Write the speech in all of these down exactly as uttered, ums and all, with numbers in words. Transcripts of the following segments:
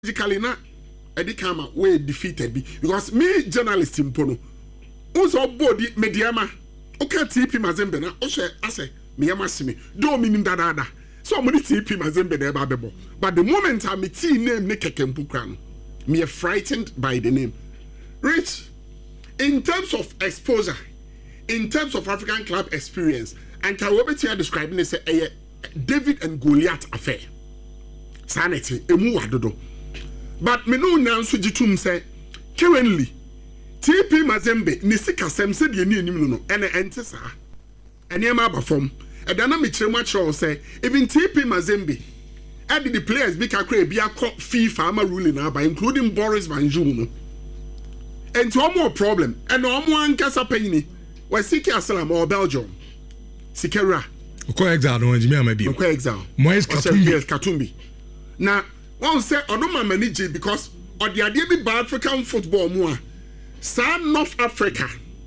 Logically na Eddie Kama we defeated be because me journalist in Pono also body mediama okay T P Mazembe na o share ase me yama simi do meaning da da da so I'm T P Mazembe there babebo but the moment I meet name ne kekempu kran me frightened by the name. Rich, in terms of exposure, in terms of African club experience, and Kawabeti are describing this a David and Goliath affair. Sanity, emu wadodo. But me no now so jitum say currently T P Mazembe ni sika sem se de ni anim no ene ente sa. Ene ma ba fom. E da na me kire ma kire say even T P Mazembe add the players be kakra bi akọ FIFA ama ruling na ba including Boris Van Joon no. And no more problem and no more ankasa panyini we siki asalam or Belgium Sikera ko exile no njimi amabi ko exile Moise Katumbi Katumbi na one say odoma manage because odi ade bi ba African football mu a sa North Africa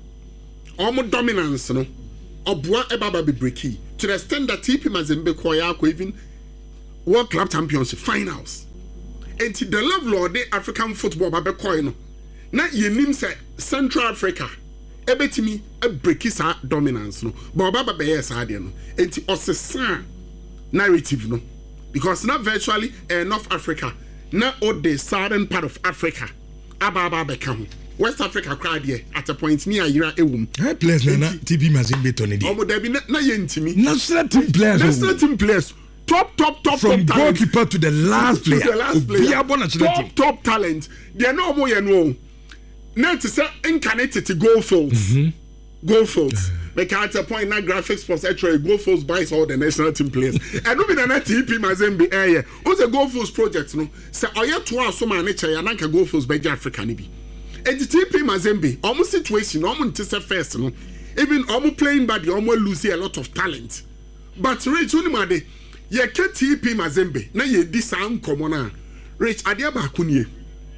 omo dominance no oboa ebaba be breaki to the extent that T P Mazembe ko ya ko even World Club Championship finals and to the level of the African football ba be ko no na yenim say Central Africa ebetimi a breaki sa dominance no but baba be yes ade no enti osesa narrative no because not virtually uh, North Africa na all the southern part of Africa ababa be ka West Africa crowd here at a point near Ira ewum hey players na T P Mazembe to ne di omo da bi na yentimi national team players national team players top top top from top goalkeeper to the last player to the last player top top talent they no more ye no now to say incarnated goal folds mm-hmm. goal folds make at a point na graphics sports actually goal folds buys all the national team players and no be na T P Mazembe area what's a goal folds project no say oye to aso ma na che ya na goal folds be Africa ni bi and T P Mazembe almost situation almost say first no even almost playing bad almost lose a lot of talent but Rich unimade ye ke T P Mazembe na ye di san komo na Rich ade ba akunie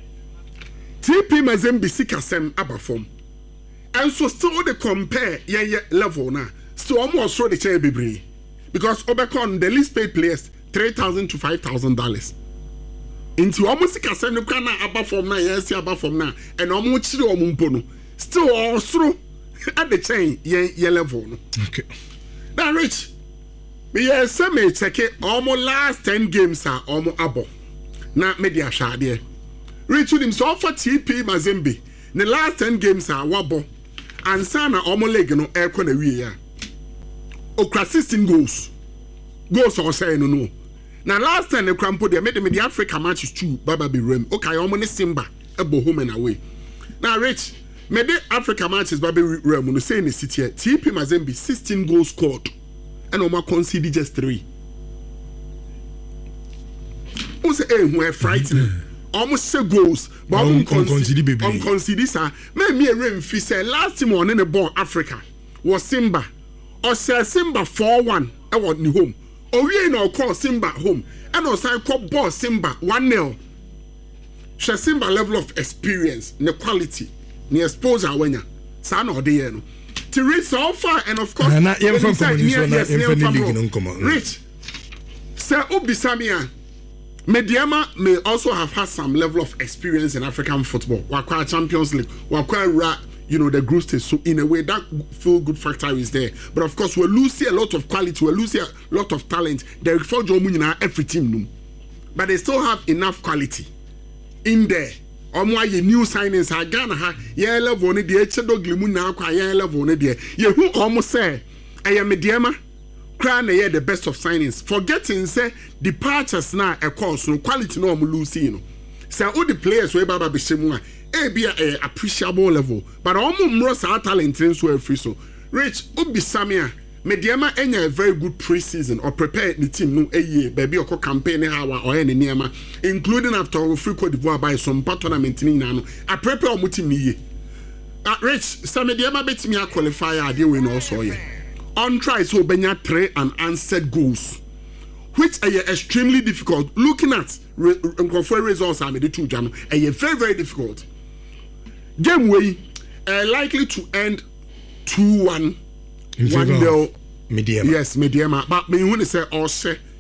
T P Mazembe sikasem abafom and so still they compare yeah yeah level na still almost so the chair bebre because Obekon the least paid players three thousand to five thousand dollars into almost sikasem no kana abafom na yes abafom na and almost chiri omumpo no still also at the chain yeah yeah level no okay now Rich me yeah say me check it almost last ten games are almost abo na media shade Richard himself for T P Mazembe. The last ten games are wabo. And sana omo leg no air kona we ya. Okra sixteen goals. Goals or say no no. Now last time the crampo they made them the Africa matches too. Baba be rem. Okay, omo ne Simba ebo home and away. Now Rich, me the Africa matches Baba rem no say in the city here. T P Mazembe sixteen goals scored. And omo conceded just three. Who say eh who are frightening? Almost say goals, but I'm consider baby. I'm consider sir. Me me rain fi say last time on in the ball Africa was Simba. Or say Simba four one. I want new home. Or we no call Simba home. And also call ball Simba one nil. She Simba level of experience, the quality, the exposure when ya. San or the no. To reach so far and of course. Na em from yes, Rich. Sir Obisamia. Mediama may also have had some level of experience in African football. Wakwa Champions League, Wakwa, you know, the group stage. So in a way, that feel good factor is there. But of course, we're losing a lot of quality. We're losing a lot of talent. They refer to every team, but they still have enough quality in there. On why your new signings are gonna have yeah level on the Echedo Glimuna, yeah level on the yeah who almost say I am Mediama. Crown a the best of signings. Forgetting say departures now a course no quality no lose no. Say all the players we baba be shemua e be a appreciable level. But almost more sa talent in so free so. Rich Obi Samia Mediama enya a very good pre-season or prepare the team no a year baby or campaign how or any niama including after free Cote d'Ivoire by some tournament ni na no. I prepare o team ni ye. At Rich some Mediama bet me a qualifier ade we no so ye. On try so benya three unanswered goals, which are extremely difficult. Looking at re- re- results, I made the two jam, are very very difficult. Game way uh, likely to end two one, one nil. Mediama. Yes, Mediama. But me when they say also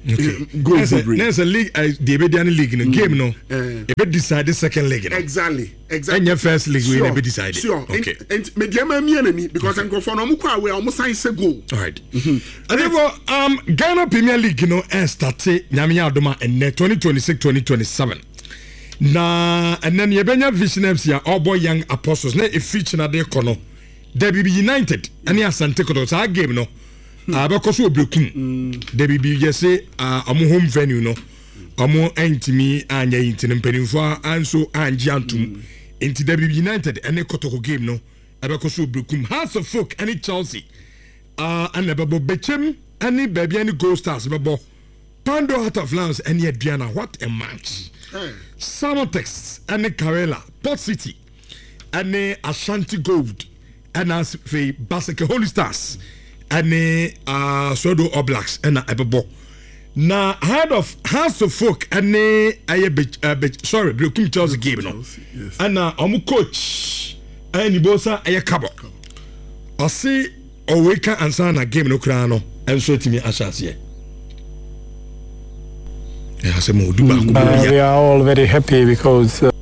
goal for break. There's a league, the Ebedian league in the game, no. Ebe decide the second leg. Exactly, exactly. And your first league, we never decided. Sure. Okay. And me give me enemy because I'm going for no more. We almost sign a goal. All right. And then um Ghana Premier League, you know, and started Nyamiya Adoma and twenty twenty-six twenty twenty-seven. Na and then Yebenya Vision F C all boy young apostles. Na a feature na de kono. Debi be United. Any Asante Koto. So our game no. Ah, because we broken. Debi be just say ah amu home venue no. Amu entimi anya inti mpedinfo anso anji antum. Inti Debi United any Kotoko game no. Because we broken. House of Folk any Chelsea. Ah and Bebo Bechem any baby any Gold Stars Bebo. Pando Heart of Lions any Adriana. What a match. Hey. Samotex and Karela, Port City, and Ashanti Gold, and as the Basque Holy Stars, and uh Sodo Oblaks, and Ebebo. Now, head of House of Folk, and I sorry, Broken Chelsea game, no, and uh, I'm coach, and Ibosa, a cabo. I see Oweka and Sana game no crano, and so to me, Ashasia. Uh, we are all very happy because uh,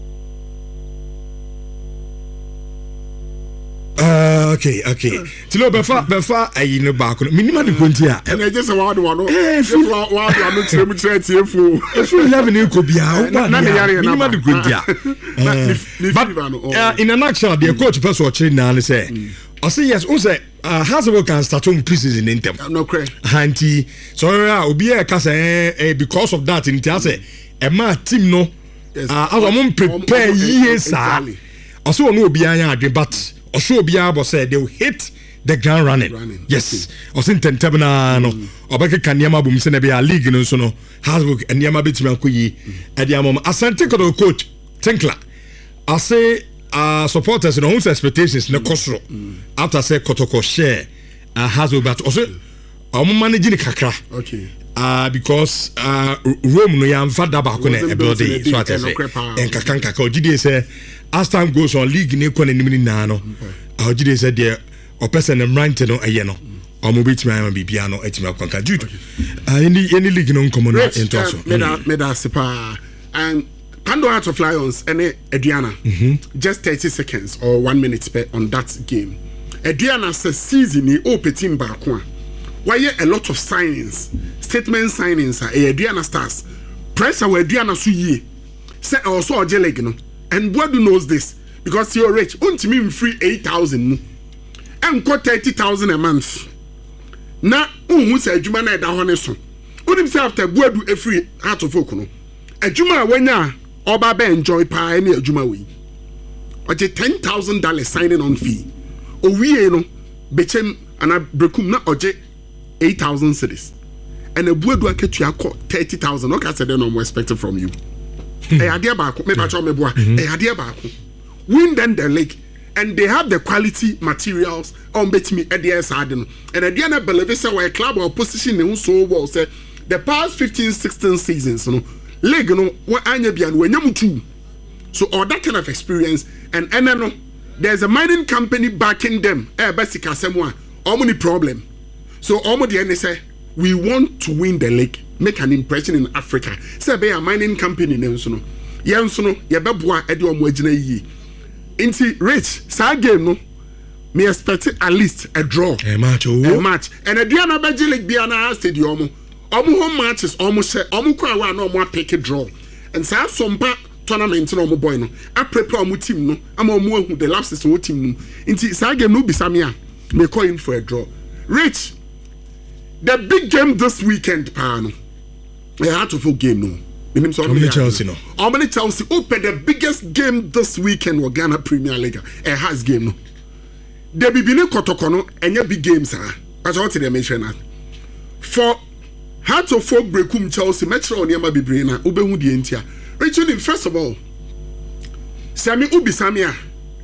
uh, okay okay tilo befa befa ayi no ba ko minima de kontia and I just want one just want one no tire mu tire tie fu fu eleven ko bia na na yare na minima de kontia uh in a nutshell the coach person chiri na le say I say yes o say uh Hasbro can start on preseason in them no cray hanti so obi e ka say because of that in tia say e ma team no uh as I'm prepare years ah also no obi anya adwe but also obi abo say they will hit the ground running, running. Yes also intentable na no obeke kan niam abum se na be a league no so no Hasbro and niam abetimi akoyi e dia mom Asante Kodo coach Tinkler I say Uh, supporters no whose expectations no kosro after say Kotoko share uh, has but also um managing kakra okay uh because uh Rome no yam fada ba ko na e building so at say en kakan kaka ogide say as time goes on league ne ko na nim ni na no ogide say there o person em rank no eye no omo betimi am bibia no etimi akonka jude uh any any league no nkomo na into so me da me da sepa and Pando Heart of Lions and Adriana, mm-hmm. just thirty seconds or one minute on that game. Adriana says season ni o petim bakwa. Why a lot of signings, statement signings are Adriana stars. Pressure where Adriana su ye. Say also a jeleg no. And Boadu knows this because you're rich. Unti free eight thousand. And got thirty thousand a month. Na unhu say adwuma na da ho ne so. Unim say after Boadu e free Heart of Folk no. Adwuma wanya Oba be enjoy pa any adwuma we. Oje ten thousand dollars signing on fee. Owie no bechem ana brekum na oje eight thousand cedis. And a buedu aketua ko thirty thousand. Okay, said no more expected from you. Eh ade ba ko me ba cho me boa. Eh ade ba ko. Win then the league and they have the quality materials on betimi e dey side no. And ade na believe say we club or position ne so well say the past fifteen sixteen seasons no league no anya bia no anyam two so all that kind of experience and and no there's a mining company backing them eh basic asemo a omo ni problem so omo de any say we want to win the league make an impression in Africa say be a mining company ne nso no ye nso no ye beboa e de omo agina yi inti rich sa game no me expect at least a draw a match a match and a dia na be league bia na stadium Omu home matches almost say omu kwa wa no omu pick a draw and sa sompa tournament no omu boy no a prepare omu team no ama omu ahu the last season team no nti sa game no bisa me a me call in for a draw Rich the big game this weekend pa no a Heart of Folk game no menim so omu Chelsea no omu Chelsea open the biggest game this weekend wa Ghana Premier League a has game no the bibine kotoko no enye big games ah but what they mention that for Heart of Folk brekum Chelsea metro on yama bibre na obehu die ntia Richard first of all Sami Ubisamia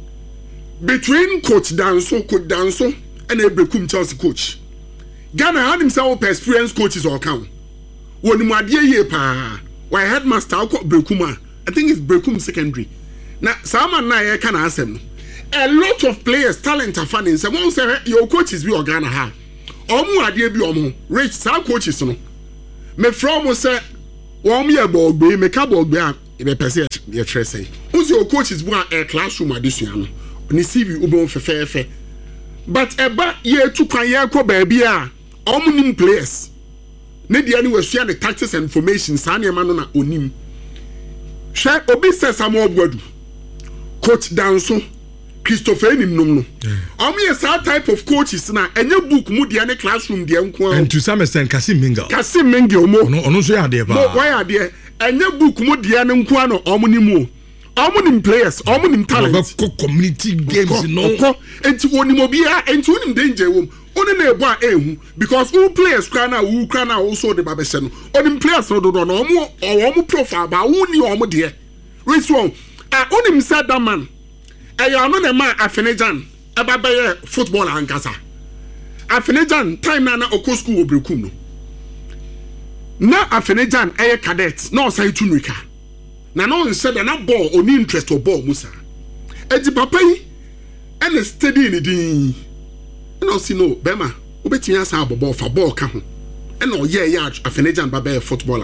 between coach Danso coach Danso and a brekum Chelsea coach Ghana had himself experienced coaches or count wonu madie ye pa why headmaster ko brekuma I think it's brekum secondary na sama na ye kana asem a lot of players talent are finding someone say your coaches be Ghana ha omu ade bi omu rich sa coaches no me from mo say won me abogbe me ka bogbe a be pese ye kire say uzi o coaches bu a classroom adesua no ni C V ubon fefefe but eba ye tu kwan ye ko ba bia omunim players ne dia ni wasua the tactics and information sa na ma no na onim hwe obi se Samuel Gwadu coach Danso Christopher nim nom no am ye sa type of coaches na enye book mu dia ne classroom dia nko and to some extent Kasim Minga Kasim Minga omo no ono so ya de ba no why ade enye book mu dia ne nko no omunim o omunim players omunim talent community games no enti onim obi a enti onim danger wom oni na ebo a ehu because all players kra na wu kra na also de babese no onim players no do no omo omo profile ba woni omo de reach one ah onim said that man eya no na ma Afenejan eba be football ankasa Afenejan time na na oko school obrekum no na Afenejan eye cadet na osai tunrika na no said na ball oni interest of ball musa edi papa yi ene steady ni din no see no bema obetimi asa abobo fa ball ka ho ene oye ya Afenejan ba be footballer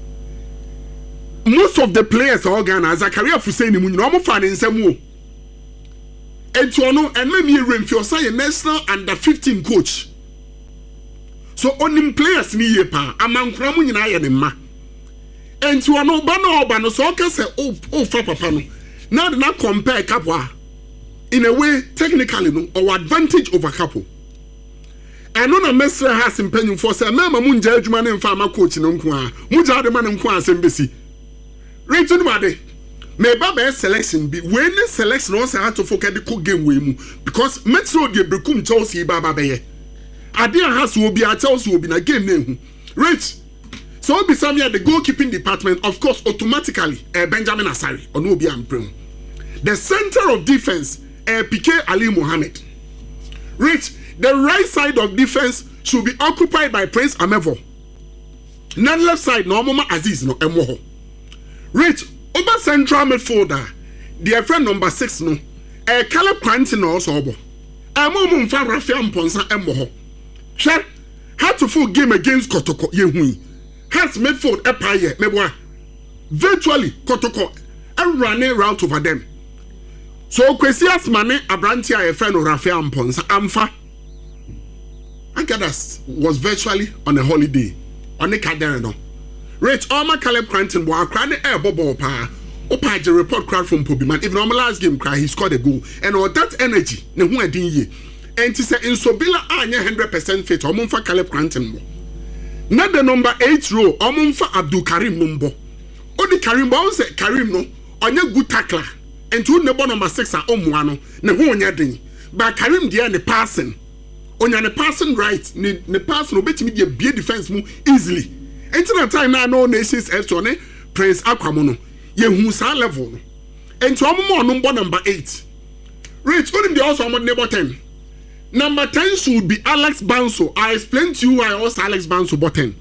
most of the players are Ghana Zakaria Fuseni mu nyina omo fa ne nsam o enti ono enma mi remfio say national under fifteen coach so onim players ni ye pa amankura mu nyina ye ne ma enti ono ba no oba no so ka say o o fa papa no now na compare Kapwa in a way technically no or advantage over couple and on a mesra has in penny for say mama mu nja adwuma ne mfa ma coach no nko a mu ja de ma ne nko asem besi reason wade me baba selection be when the selection also had to focus the game we mu because metro de brekum Chelsea baba be ye ade has will be a Chelsea will be na game na hu rich so be some here the goalkeeping department of course automatically uh, Benjamin Asari or no be am the center of defense uh, P K Ali Mohammed. Rich, the right side of defense should be occupied by Prince Amevo. Then left side, no Mama Aziz no Emoho. Rich, over central midfielder, their friend number six no, a Caleb Quentin also obo. A Momo Mfa Rafael Mponsa Emoho. Sure, had to full game against Kotoko Yehui. Has midfield Epaye Meboa. Virtually Kotoko and running route over them. So Kwesi Asmane Abrantia a friend of Rafael Mponsa Amfa Agadas was virtually on a holiday on the Caderno. Rich Oma Caleb Cranton was crying air bobo pa Opa the report crowd from Pobiman. Even on the last game cry he scored a goal and all that energy ne who didn't ye and to say in Sobila anya hundred percent fit Omunfa Caleb Cranton. Not the number eight row Omunfa Abdul Karim Mumbo. Odi Karim Bo say Karim no on your good tackler. And two number number six are omwano ne ho onya den ba Karim dia ne passing onya ne passing right ne ne pass no betimi dia bie defense mu easily enti na time na no nations F to ne Prince Akwamo no ye hu sa level no enti omo no number eight rich onim dia also omo number ten number ten should be Alex Banso. I explained to you why also Alex Banso button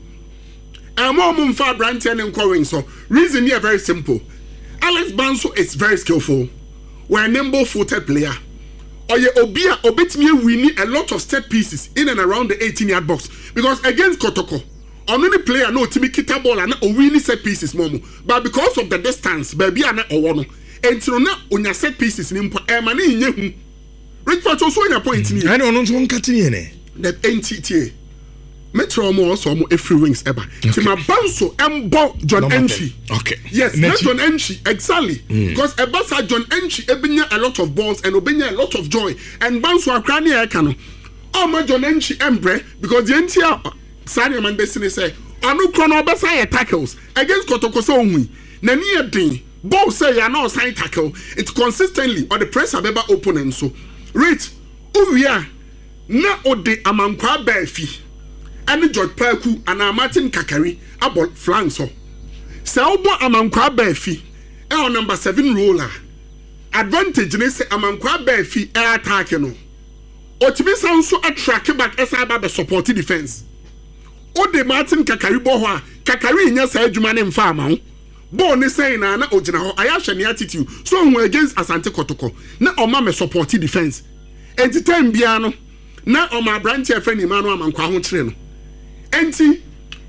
and omo mfa brand ten enquiring so reason here very simple. Alex Banso is very skillful. We're a nimble-footed player. Oye Obia obetimi winning a lot of set pieces in and around the eighteen-yard box because against Kotoko, on any player no timi kita ball and o winning set pieces momo. But because of the distance, baby ana owono. Enti na onya set pieces ni mpo e mane nye hu. Rich Patch also onya point ni. I don't know won katini ne. The N T T. Metro mo also mo every wings ever. Tima Banso embo John Entry. Okay. Yes, not John Entry exactly. Mm. Because Ebasa John Entry ebenya a lot of balls and obenya a lot of joy and Banso akrani e kano. Oh my John Entry embre because the entire Sani man besine say anu krono obesa ye tackles against Kotoko so onwi. Na ni e din ball say ya no sign tackle it consistently or the press abeba opponent so. Rich uwia na ode amankwa ba fi. And George Perku and Martin Kakari about flanks so. Selbo amankwa befi e on number seven roller. Advantage ne se amankwa befi e attack no. Otimi san so attract back esa ba be support defense. O de Martin Kakari bo ho a Kakari nya sa adwuma ne mfa ama ho. Bo ne say na na ogina ho ayahwe ne attitude so who against Asante Kotoko na oma me support defense. Enti time bia no na oma branch e friend Emmanuel amankwa ho kire no. Enti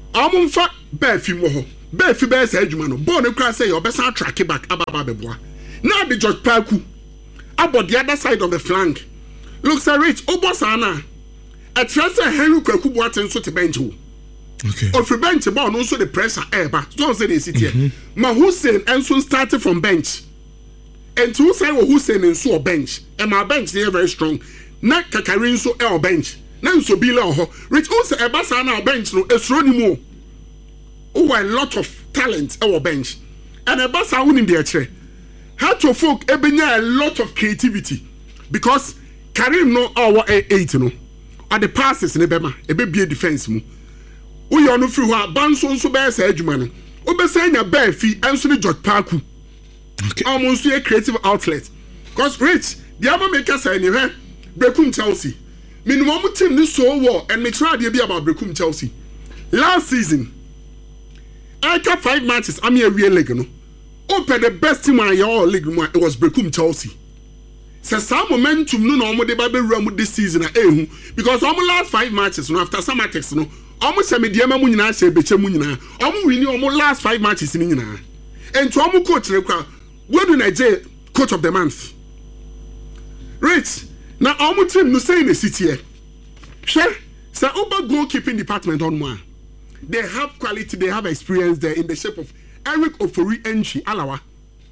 Amumfa Befi moho. Befi Bess Edgman, born a crass say your best track back Ababa Bebois. Now the George Parku. About the other side of the flank. Looks a rich Obosana. A transfer Henry Kwaku Watson so to bench. Okay. Or for bench about also the pressure ever. Don't say they sit here. Ma Hussein and soon started from bench. And two say Hussein and so bench. And my bench they are very strong. Not Kakarin so our bench. Now so be law. Rich also a basana bench no it's running more. Oh, a lot of talent our bench. And a basa winning their chair. How to folk ebenya a lot of creativity. Because Karim no our eight no. At the passes in Ebema, a baby defense mu. We are no free who are Banson so bear say Edgeman. Obe saying a bear fee and so the George Parku. Okay. Almost a creative outlet. Because Rich, the other maker say anywhere, Brecum Chelsea. Minimum team this so war and me try to be about Brecum Chelsea. Last season, I got five matches. I'm a real league no. Open the best team in your league it was Brecum Chelsea. So some momentum no no de baby run this season eh because almost last five matches no after some attacks no almost say me dia ma mu nyina say beche mu nyina almost win almost last five matches ni nyina and to almost coach le kwa we do Nigeria coach of the month Rich now almost team no say in the city here sure so over goalkeeping department on one they have quality they have experience there in the shape of Eric Ofori Enchi Alawa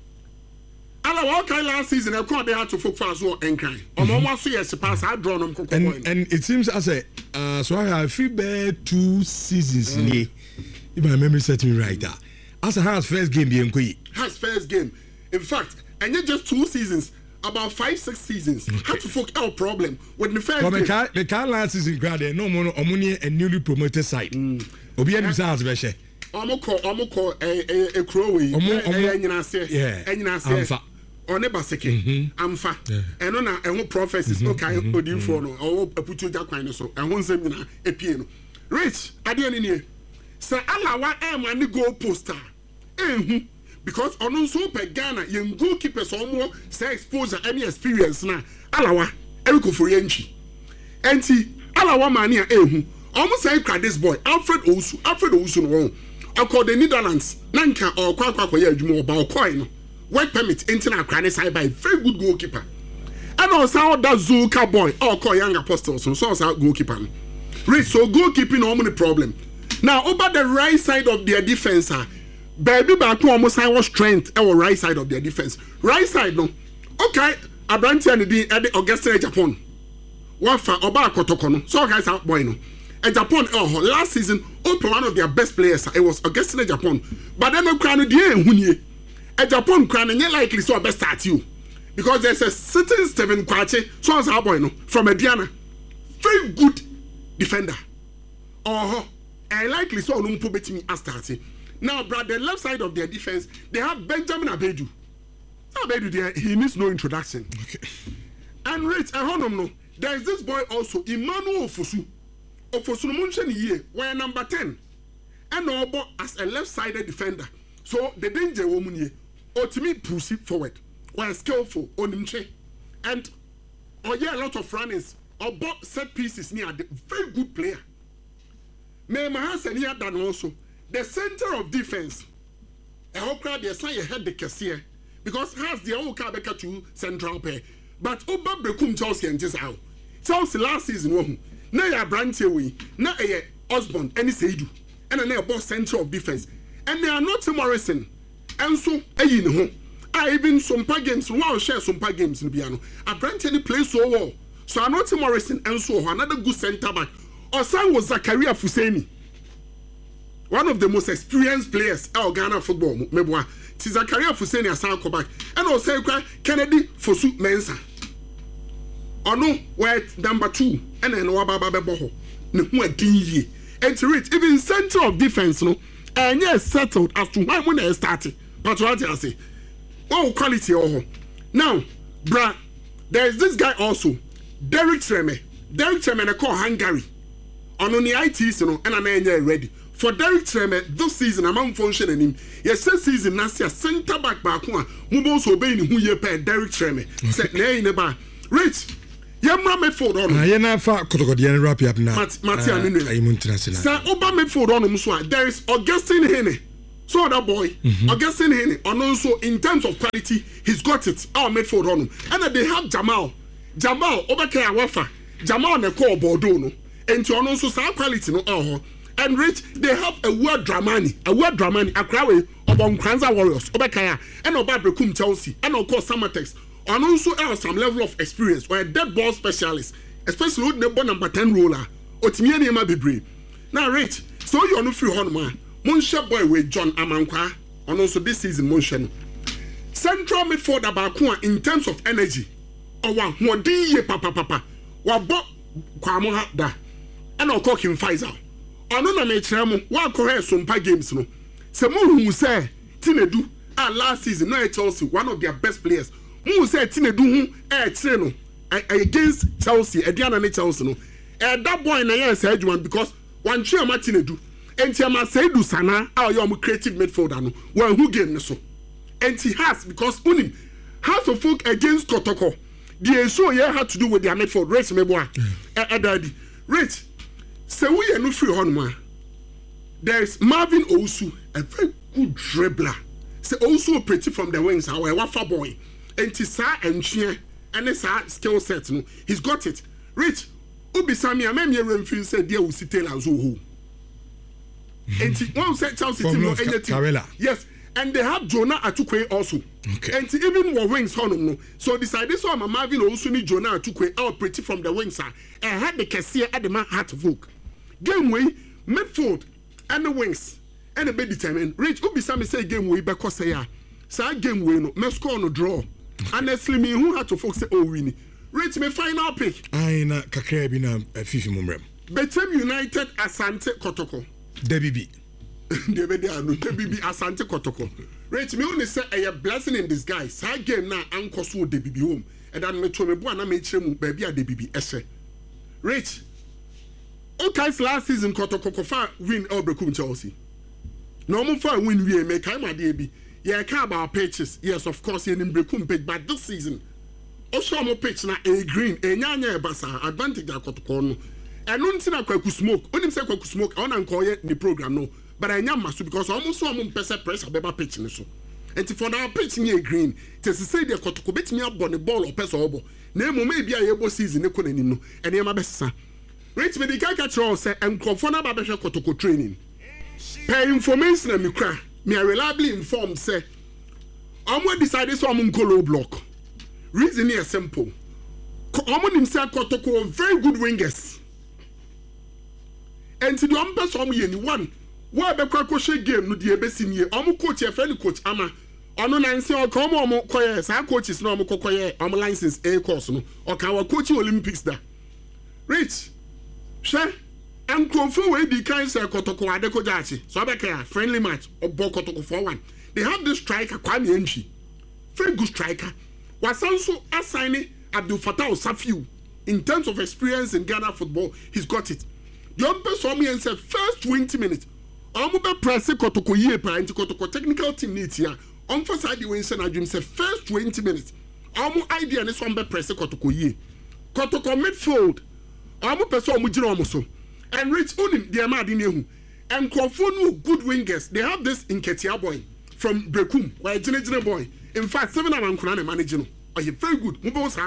Alawa okay last season I called they had to focus as well and cry on almost years pass I drawn them and and it seems as a uh, so I have feel bad two seasons mm. in if my memory set me right there as a has first game being quick has first game in fact and not just two seasons about five six seasons okay. Had to focus our problem with the first well, game the the car last season grad no more omuni a newly promoted side obi any sounds be she omo call omo call a a crowway omo omo nyina say yeah nyina say on a baseke amfa eno na ehun prophecies no kan odinfo no owo aputu jakwan so ehun nsem nyina epie no Rich ade ni ni say Alawa e ma ni goal poster ehun because ono so pe Ghana yen goalkeepers omo say exposure any experience na Alawa Eriko Forienchi enti Alawa mania ehun omo say cry this boy Alfred Owusu Alfred Owusu no according the Netherlands nanka or kwa kwa kwa ya adwuma oba okoi no work permit internal crane side by very good goalkeeper and also that Zuka boy or call young apostles so so our goalkeeper Rich so goalkeeping no money problem now over the right side of their defense baby back to almost our strength our right side of their defense right side no okay Abranti and the at the Augusta Japan one for oba kotoko no so guys out boy no and Japan oh last season open one of their best players it was Augusta Japan but then no crown the hunye a Japan crown and likely so best start you because there's a certain Stephen Kwache so as our boy no from Mediana very good defender oh and likely so no put betting as starting now brother the left side of their defense they have Benjamin Abedu Abedu there he needs no introduction okay. And Rich I hold no there is this boy also Emmanuel Ofosu Ofosu no mention here where number ten and Obo as a left-sided defender so the danger woman here ultimately push it forward while skillful on him and oh yeah a lot of runnings or set pieces near the very good player me mahasa near than also the center of defense I hope crowd they say head the cashier because has the old car back to central pair but Oba Brecum Chelsea and just out Chelsea last season one na ya branch away na a Osborne any Seidu and a boss center of defense and they are not Morrison and so ayi ne ho I even some pa games wow share some pa games in piano a branch any play so well so I not Morrison and so another good center back Osan was Zakaria Fuseni one of the most experienced players in Ghana football meboa ti Zakaria Fuseni asan ko back and also Kennedy Fosu Mensah ono wet number two and then wababa bebo ne ho adin yie and to reach even center of defense no and yes settled as to when when they started but what I say oh quality oh now bra there is this guy also Derek Treme Derek Treme na call Hungary ono ni I T no and na ready for Derek Treme this season among function him yes season na see center back back one mo so be ni hu ye pe Derek Treme say na ne ba Rich Yemra midfield on. I na fa kotokodi wrap up na. Mat Mati anu. Ayi mu international. Sir, Oba midfield on so there is Augustine Hene. So that boy, mm-hmm. Augustine Hene, and also in terms of quality, he's got it. Our midfield on him. And then they have Jamal. Jamal, Obake Awafa. Jamal ne call Bordeaux no. And to also some quality no uh and Rich, they have a word Dramani, a word Dramani, Akrawe, Obon Kranza Warriors, Obakaya, and Oba Brekum Chelsea, and of course Samatex. And also have some level of experience or a dead ball specialist, especially with the number ten roller, or Timiani Mabibre. Now, Rich, so you're no free Honma, Monsha boy with John Amankwa, and also this season Monshan. Central midfield Abakua in terms of energy, or one more D papa papa, or Bob Kwamoha da, and I'll call him Pfizer. I know na metramo, wa correct some games no. Semu who say Tinedu, ah last season, no Chelsea, one of their best players. Who said Tinedu who eh Treno against Chelsea, Ediana ne Chelsea no. Eh that boy na yes edwan because one try ma Tinedu. Enti ama say do sana ah your creative midfielder no. One who game so. And he has because unim House of Folk against Kotoko. The show yeah had to do with their midfield race meboa. Eh eh daddy. Rich. So we are no free honma. There is Marvin Owusu, a very good dribbler. So also pretty from the wings, our wafa boy. And Tisa and Chia and this skill set. No, he's got it. Rich, Ubisami, I mean, you're in said, dear Usi Taylor Zuhu. And one said Chelsea team, no anything. Yes, and they have Jonah Atukwe also. Okay. And even more wings honum no. So decided so I'm Marvin Owusu ni Jonah Atukwe out pretty from the wings. And had the cashier at the man heart of folk. Game way, midfield, and the wings, and the bed determined. Rich Ubisami say game way because say ya. Say game way no, me score no draw. Honestly, me who had to focus say oh winning. Rich me final pick. I na kakra bi na fifi mumrem. Betem United Asante Kotoko. Debbie B. Debbie B. No Debbie B Asante Kotoko. Rich me only say a blessing in disguise. Say game na anko so Debbie B home. And then me to me bo na me chemu baby a Debbie B ese. Rich okay, last season Kotoko Kofa win Elbrekum Chelsea. No more far win we make time a day be. Yeah, care about pitches. Yes, of course, in Brekum pitch, but this season, also more pitch na a green, a nyanya basa advantage a Kotoko no. And until I kwaku smoke, only say kwaku smoke, I want to call it the program no. But I nyam masu because almost so I'm pesa press a beba pitch so. And for that pitch near green, to say the Kotoko bet me up on the ball or pesa obo. Name maybe a able season ne kono no. And yama besa. Rich me the caricature say and confirm about the Kotoko training. Pay information and me cry. Me are reliably informed say I'm going to decide so I'm low block. Reason is simple. I'm going to say Kotoko very good wingers. And to the umpers I'm yen one. Why be kwakoshe game no the ebesi nie. I'm coach a friend coach ama. Ono na nse o come o koye sa coaches no o koye am license A course no. O ka wa coach Olympics da. Rich Sure, and Kronfu way the kind of Kotoko Adeko Jachi, so I friendly match or Bokotoko for one. They have this striker, Kwame Enchi. Very good striker. Was also assigning Abdul Fattah Safiu. In terms of experience in Ghana football, he's got it. The umpire saw me and said, first twenty minutes, I'm going to press Kotoko Ye, and Kotoko technical team needs here. On for side, you went and said, first twenty minutes, I'm idea and this one press Kotoko Ye. Kotoko midfield. I'm a person who so and Rich Unim, the Amadine, and Kwafonu good wingers. They have this in Ketia boy from Brekum, where Jenny boy. In fact, seven of them can manage. Are you very good?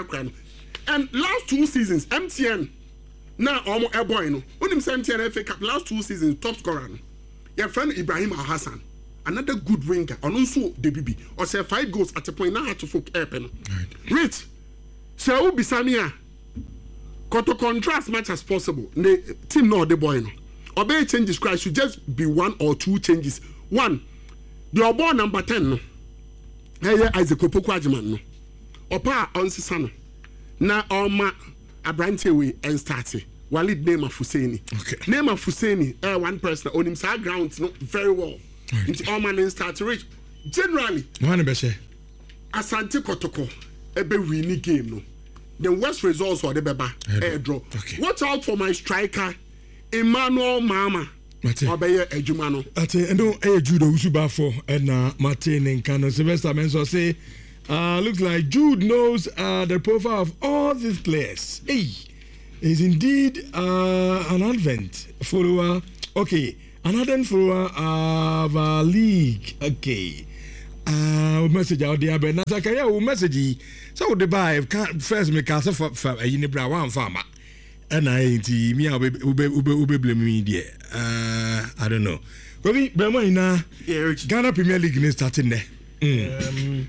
And last two seasons, M T N now almost a boy. No, Unim M T N F A Cup last two seasons, top scorer. Your friend Ibrahim Al Hassan, another good winger, and also the B B, or say five goals at a point now to folk airpen. Rich, so Bisamia. To contrast much as possible. The team no the boy no. Obey changes cry should just be one or two changes. One, the obo number ten no. Hey Isaac Opoku Ajiman no. Opa onsisa no. Na oma Abrante we and start. Walid name of Husseini. Okay. Name of Husseini. Eh one person on him sa ground no very well. Into all man and start to reach. Generally. One be say. Asante Kotoko ebe winning game no. The worst results were the beba air draw. Okay. Watch out for my striker, Emmanuel Mama. Obey Ejumano. Ate endo e judo usuba for and Martin and Kano Sylvester Menso say Uh, looks like Jude knows uh, the profile of all these players. Hey, is indeed uh, an advent follower. Okay, an ardent follower of our league. Okay. Uh, message out there, but Nasakaya will message. So the buy can't first make us for a unibra one farmer. And I see me, Ube Ube blame me, dear. Uh, I don't know. But we, Bermuda, Ghana Premier League is starting there. Mm. Um,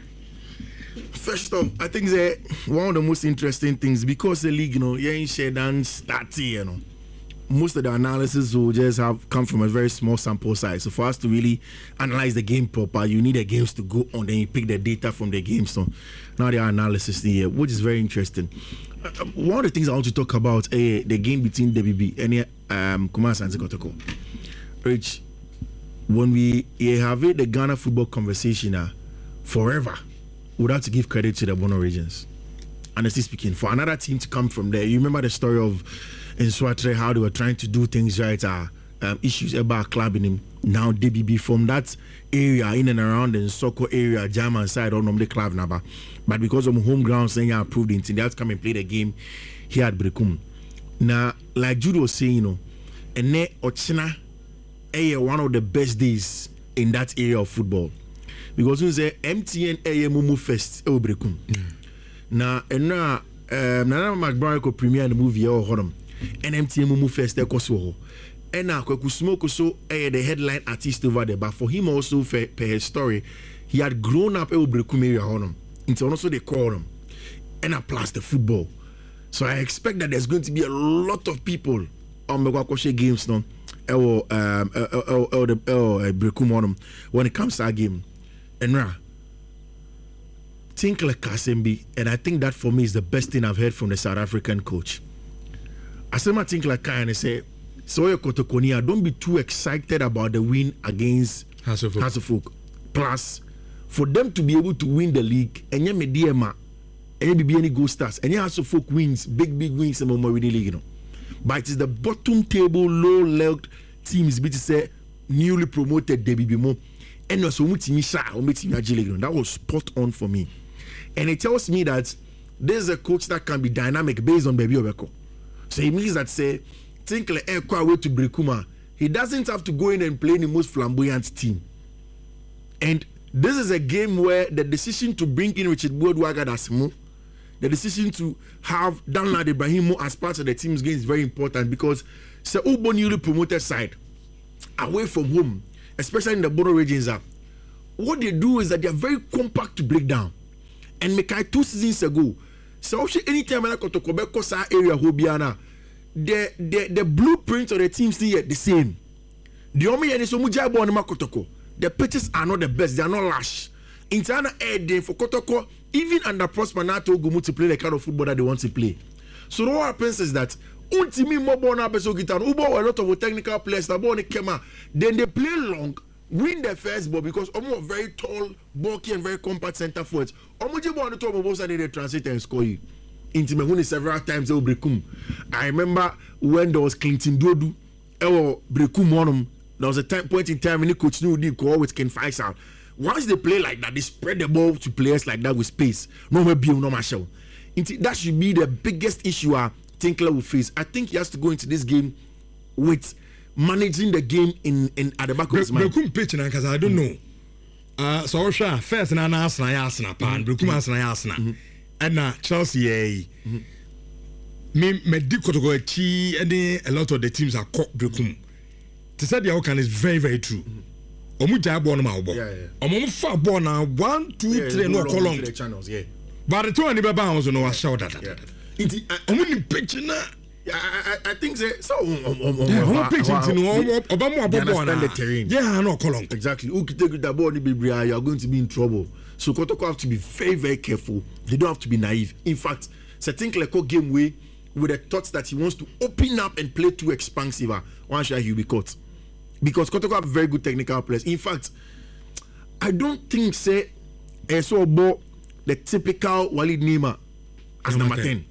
first off, I think that one of the most interesting things because the league, you know, you ain't shared and starting, you know. Most of the analysis will just have come from a very small sample size. So for us to really analyze the game proper, you need the games to go on. Then you pick the data from the game. So now there are analysis here, which is very interesting. Uh, one of the things I want to talk about, uh, the game between D B B and um, Kumasi and Kotoko. Which, when we uh, have it, the Ghana football conversation uh, forever, we would have to give credit to the Bono Regions. Honestly speaking, for another team to come from there, you remember the story of in Swatre, how they were trying to do things right, uh, um, issues about clubbing him. Now D B B from that area, in and around the Soko area, German side, don't know the club number. But because of home ground saying I approved it, they had to come and play the game here at Brekum. Now, like Jude was saying, you know, and ne Ochina, eh, one of the best days in that area of football. Because we say M T N A Mumu Fest, eh, Brekum. Now, and now, um, Nana McBride could premiere the movie or Hodom. And M T N Mumu Fest there koso and now Kwakusmoke so eh the headline artist over there, but for him also for, for his story he had grown up in Brekum area honum into also they call him and plus the football. So I expect that there's going to be a lot of people on the Kwakoshe games now or um or the Brekum honum when it comes to that game. And now think like Kasembi, and I think that for me is the best thing I've heard from the South African coach. I say my think like kind of say, so your Kotokonia, don't be too excited about the win against Hasselhoff. Plus, for them to be able to win the league, and you may D M A, and you be any goal stars, and you Hasselhoff wins, big big wins, and more winning league, you know. But it is the bottom table, low legged teams, be to say newly promoted D B B mo, and also Mutimisha or Mutimaji, that was spot on for me, and it tells me that there's a coach that can be dynamic based on Baby Obeko. So it means that say, think like Ekwa way to Brekuma, he doesn't have to go in and play the most flamboyant team. And this is a game where the decision to bring in Richard Boadwaga as Mo, the decision to have Danlad Ibrahimo as part of the team's game is very important because it's a Ubo newly promoted side away from home, especially in the Bono regions. Are what they do is that they are very compact to break down. And Mekai two seasons ago. So anytime I go to Quebec area Hobiana, the the the blueprint of the teams still the same. The only and so mujabo on Makotoko. The pitches are not the best, they are not lash. Intana air day for Kotoko, even under Prosper Nato go to play the kind of football that they want to play. So what happens is that Untimi Mobona Beso Gitan, Ubo a lot of technical players that born Kema, then they play long. Win the first ball because almost very tall, bulky, and very compact center forwards. Omoji on the top of both sides they translate and score you. Into me several times they will Brekum. I remember when there was Clinton Dodu, or Brekum on them. There was a time, point in time when the coach knew they go with Ken Faisal. Once they play like that, they spread the ball to players like that with space. No more Bill, no more show. That should be the biggest issue I think will face. I think he has to go into this game with managing the game in in at the back of his mind. Brekum pitch na because I don't know. Uh, so sure first na na Arsenal ya Arsenal pan Brekum Arsenal ya Arsenal. And na Chelsea eh. Me me di Kotoko chi and a lot of the teams are caught Brekum. To say the outcome is very very true. Omu jab ball na obo. Omu fa ball na one two three no column. But the two and the bounce no was shout that. Omu ni pitch na Yeah, I, I, I think so. So, um, um, um, yeah, um, uh, pitching uh, to uh, Obama understand the terrain. Yeah, no, column. Exactly. Who can take the ball, you are going to be in trouble. So, Kotoko have to be very, very careful. They don't have to be naive. In fact, so I think like a game way with the thoughts that he wants to open up and play too expansive. One shot he'll be caught because Kotoko have very good technical players. In fact, I don't think say I saw about the typical Walid Neymar as number ten.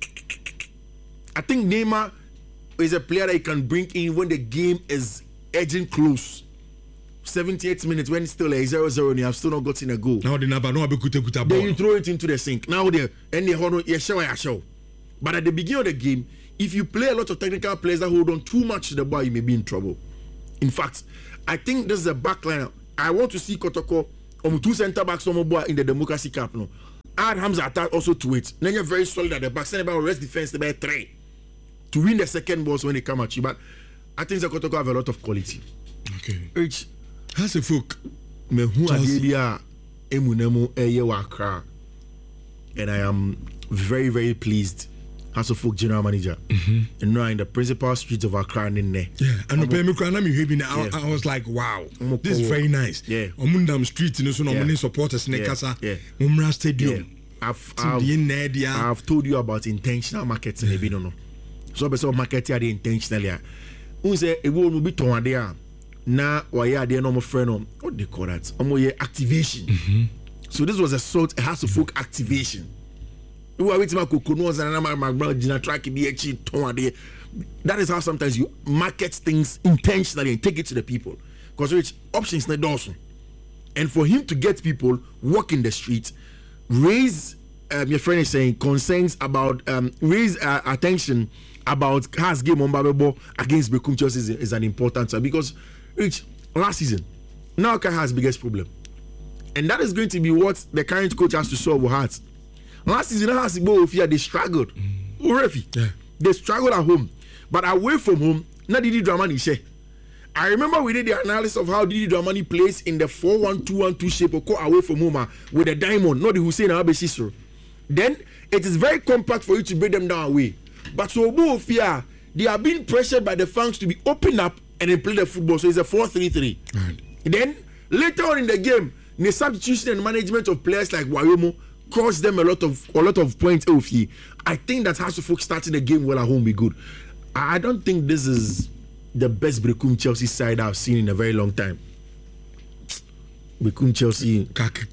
I think Neymar is a player that you can bring in when the game is edging close. seventy-eight minutes when it's still a zero zero and you have still not gotten a goal. Now the number no be kuta kuta ball. Then you throw it into the sink. Now there and the hold on, yeah, show, yeah, show. But at the beginning of the game, if you play a lot of technical players that hold on too much to the ball, you may be in trouble. In fact, I think this is a back line. I want to see Kotoko on two centre backs on boy in the Democracy Cup. No, add Hamza attack also to it. Then you're very solid at the back. Send about rest defense about three to win the second balls when they come at you. But I think the Kotoko have a lot of quality. Okay. Rich, has a folk. Me who are emunemu eye wakra, and I am very very pleased. As a folk general manager, mm-hmm. and now in the principal streets of Accra, in there. Yeah, and the I, I was like, wow, this is very nice. Yeah, Omundam Street, you know, so many supporters in Nekasa, Umra Stadium. I've, I've, I've told you about intentional marketing. Maybe no, no. So, so marketing are the intentionally. Who say it will be torn there? Now, why are there no more friend? What they call that? Omo activation. Mm-hmm. So this was a sort. It has to folk activation. That is how sometimes you market things intentionally and take it to the people. Because which options not also. And for him to get people walk in the street, raise um, your friend is saying concerns about um, raise uh, attention about Has game on Babebo against Bekum Chelsea is, is an important one. Because Rich, last season, now Kai has biggest problem. And that is going to be what the current coach has to solve with Hearts. Last season, they struggled. Mm. Yeah. They struggled at home. But away from home, not Didi Dramani share. I remember we did the analysis of how Didi Dramani plays in the four one two one two shape or away from home with a diamond, not the Hussein Abe Sisro. Then it is very compact for you to break them down away. But so Ofia, they are being pressured by the fans to be open up and then play the football. So it's a four three three. Right. Then later on in the game, the substitution and management of players like Wayomo cost them a lot of a lot of points. I think that has to folks starting the game well at home be good. I don't think this is the best Bekum Chelsea side I've seen in a very long time. Bekum Chelsea,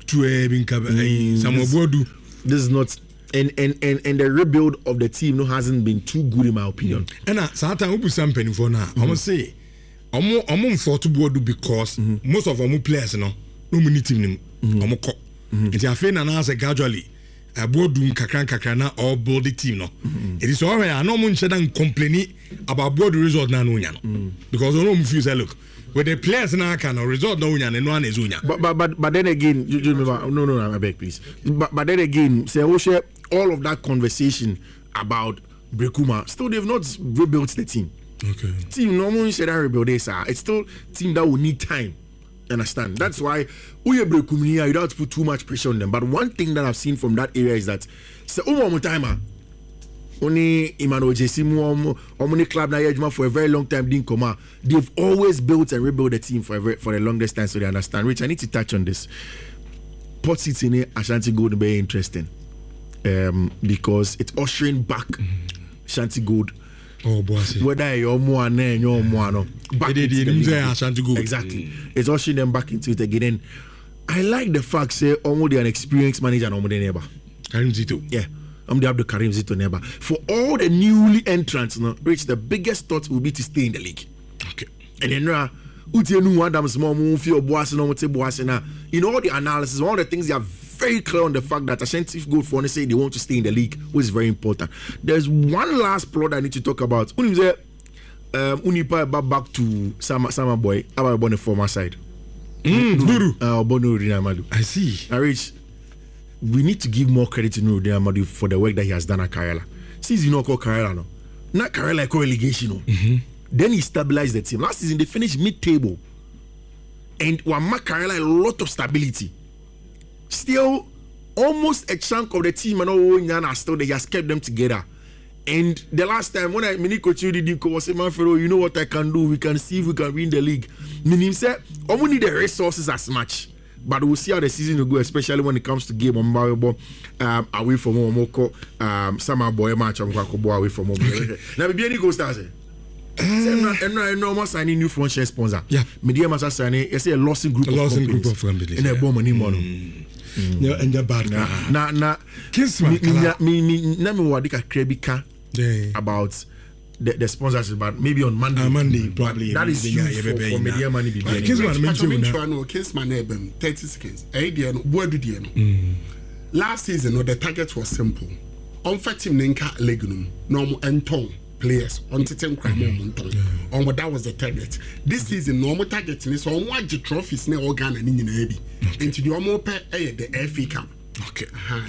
mm, this, this is not, and, and and and the rebuild of the team no hasn't been too good in my opinion. And uh, sometimes we put something for now. I'm gonna say, I'm I'm for to board because mm-hmm. most of our players, you know, no many team, I'm it's a fin and as a gradually a boardroom kakran kakrana or board the team. No, mm-hmm. It is all right. I know one shouldn't complain about board result now, mm. because I don't feel look with the players now can result no and one is unya. But but but but then again, you, you remember? No no no, I beg please. But but then again, say all of that conversation about Brekuma, still they've not rebuilt the team. Okay, team normally should rebuild this. It's still team that will need time. Understand? That's why you don't have to put too much pressure on them. But one thing that I've seen from that area is that so one time only Emmanuel Jesimu only club na for a very long time didn't come out. They've always built and rebuilt the team for a very, for the longest time, so they understand. Rich, I need to touch on this. Port City in Ashanti Gold will be interesting. Um, because it's ushering back mm-hmm. Ashanti Gold. Oh, boy. Whether you're more and you're more, no. Back into the league. Exactly. Mm. It's ushering them back into it again. And I like the fact, say, almost an experienced manager, almost neighbor. Karim Zito. Yeah. I'm the Karim Zito neighbor. For all the newly entrants, no, Rich, the biggest thought will be to stay in the league. Okay. And then, uh, in all the analysis, all the things they are very clear on the fact that Ashanti Gold for say they want to stay in the league, which is very important. There's one last plot I need to talk about. Unipa um, back to Sama Sama Boy, about on the former side. Mm, uh, I see. I reach. We need to give more credit to Nurudin Amadu for the work that he has done at Kerala. Since you know called Kerala, no, not Kerala called relegation, no. Mm-hmm. Then he stabilized the team. Last season they finished mid-table, and Wama Kerala a lot of stability. Still, almost a chunk of the team and all are still there. He has kept them together. And the last time when I mini coach you did was say, Manfredo, you know what I can do. We can see if we can win the league. Meaning said, I won't need the resources as much, but we'll see how the season will go, especially when it comes to game on Maribor, um, away from Omoko, um, Sama Boy match on Kwakobo away from Omoko. Now, maybe any go stars. I'm not normal signing new front share sponsor. Yeah, media must sign it. I say a losing group, a of losing group of companies. And a bomb money money. No, and the bad. Na na. Kiss me. Me me me. Na me wadika krebika about the, the sponsorship, but maybe on Monday. Uh, Monday, probably. That is huge for, for media money. Yeah, Kingsman, Kingsman, Kingsman, thirty seconds. Last season, no, the target was simple. On team Nenka Legunum, normal Anton players on Titan Cramo Monton. On what that was the target. This season, normal target is on what the trophies ne organ and in Navy. Into the Omo Pe the F A Cup. Okay,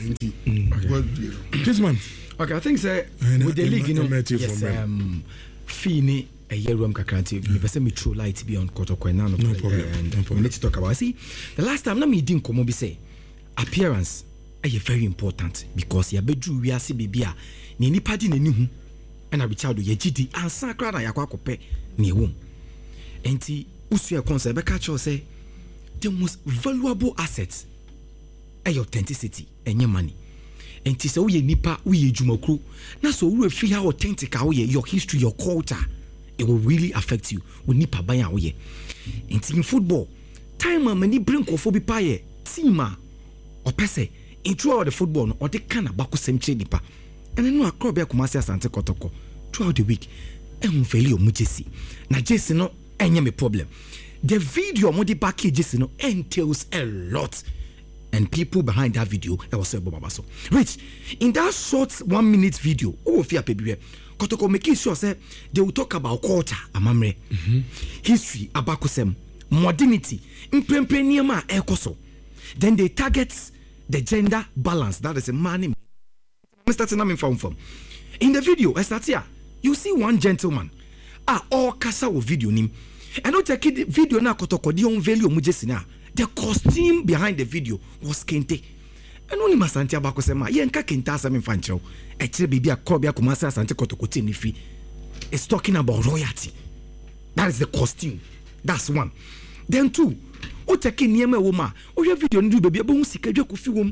Kingsman. Okay, I think say with the league, you know, yes, um, Fini a year room kakranti. Me person me true light be on Kotoko and no problem. And no problem. We need to talk about. See, the last time na me didn't come be say appearance are very important because ya bedru we ase bibia ni nipa di nani hu and Richard ye gidi ansa kra na yakwa kope ne wom. Enti usu e concern be catch say the most valuable assets are your authenticity and your money. And tis a we nipa we jumakru. Na so we feel how authentic how your history, your culture, it will really affect you. We nipa baya we. And in football, time many bring kofobi paye team or pese throughout the football or the kind of baku sem nipa. And I know a crowd be kumasi asante kotoko throughout the week. And feli o mujesi. Na jesi no enye me problem. The video modi baki jesi no entails a lot. And people behind that video, that was Sebo Babaso. Rich, in that short one minute video, oh, fear baby, Kotoko making sure say they will talk about culture, amamre, mm-hmm. history, abakusem, modernity, imprempreniama, ekoso. Then they target the gender balance. That is a man. Mister Tinami found from. In the video, Estatia, you see one gentleman, ah, all kasa wo video nim, and not take the video na Kotoko di on value mujesina. The costume behind the video was kente. And only Masanti Abako Sema, Yanka Kenta Samin Fancho, a baby a Kobia Kumasa Santa Kotokoti Nifi. It's talking about royalty. That is the costume. That's one. Then two, Otaki Niema Woma, or your video do baby a bone sika Joku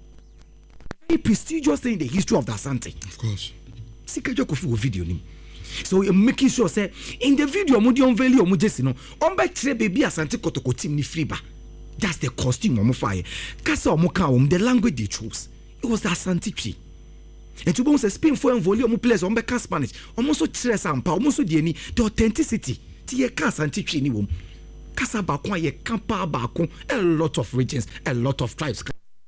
very prestigious thing in the history of the Asante. Of course. Sika Joku video nim. So you're making sure say in the video Mudion Valley or Mujesino, on by tre baby Asante Kotokoti Nifriba. That's the costume of fire. Kasa Omoka, the language they chose. It was the Asante tree. And to bounce a spin for and volume place on Becca Spanish, almost so tres and power, almost so the authenticity. Tia Asante tree, ni Kasa Bakwa, ye Kampa Bakon, a lot of regions, a lot of tribes.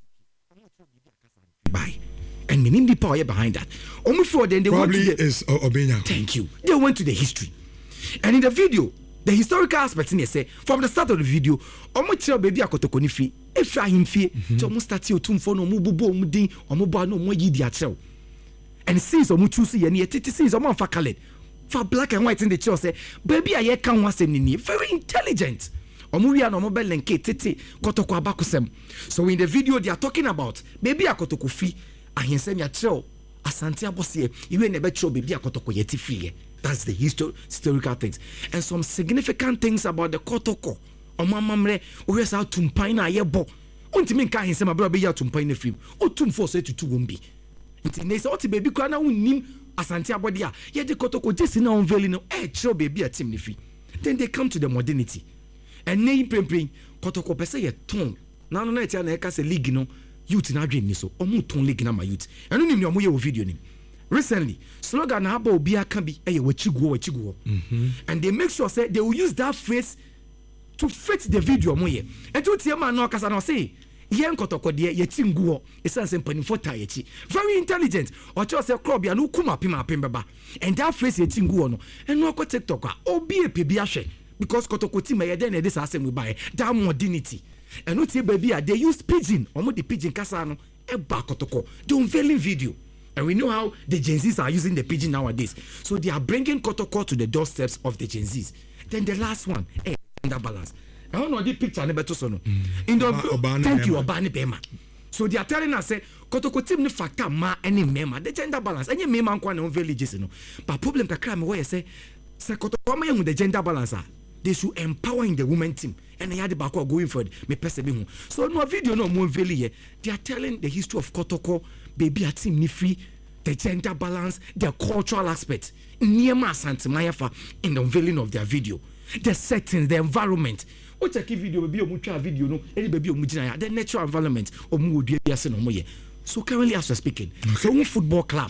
Bye. And meaning the power behind that. Almost for then they probably went to the, is Obenya. Thank you. They went to the history. And in the video, the historical aspect in here say from the start of the video, omo chira baby akotoko ni fi, efa him fi, to omo start you tumfo no omo bubo omo din, omo ba no omo yidi akyerɛw. And since omo choose ye ne tete since omo amfa colored, for black and white in the chair say, baby aye kan ho asem ni very intelligent. Omo wi an omo be lenke tete kotoko abakosem. So in the video they are talking about baby akotoko fi, ahensem ya kyerɛw, Asante abose, iwe ne be kyerɛw baby akotoko yeti fi. That's the histor- historical things. And some significant things about the Kotoko. Omamamre, we saw Tumpaina Yebo. Untimin ka him sama brother ya Tumpaina film. O tum force to two wombi. Nti ne say oti baby kwana unim Asante abodia. Ye the Kotoko just na unveiling no eh show baby a team nifi. Then they come to the modernity. And ne prempren Kotoko pese ye ton. Na no na etia na e ka se league no youth na dream ni so. Omo ton league na ma youth. Eno nim ne omo ye video nim. Recently, slogan haba obia can be a wachiguo wachiguo. And they make sure say they will use that phrase to fit the video moye. And to tell man no kasa no say, yen kotoko de ye tinguo, esan se mpanimfo ta yechi. Very intelligent. Or just say crop ya no kuma pima pembeba. And that phrase ye tinguo no. And no ko TikTok obi e pebi ahwe because kotoko ti me ye den e this asem we buy. That modernity. And no tie baby they use pidgin, omo the pidgin kasa no e ba kotoko. The unveiling video. And we know how the Gen Zs are using the pidgin nowadays. So they are bringing Kotoko to the doorsteps of the Gen Zs. Then the last one, eh, gender balance. I don't know the picture. In the Oba, thank you, Obani Bema. So they are telling us, say, Kotoko team ni factor ma any mema. The gender balance. Any mema nkwa na villages, you know. But problem kakra me where say, say Kotoko ma yung the gender balance. They should empower in the women team. And they had the back going for it. Me pese me. So no video no more veli. They are telling the history of Kotoko. Baby a team ni free, the gender balance, the cultural aspect. Niema Santimayafa in the unveiling of their video. The settings, the environment. What a key video, baby, a mutual video, no, any baby, the natural environment, or mood, so currently, as we're speaking, so one football club,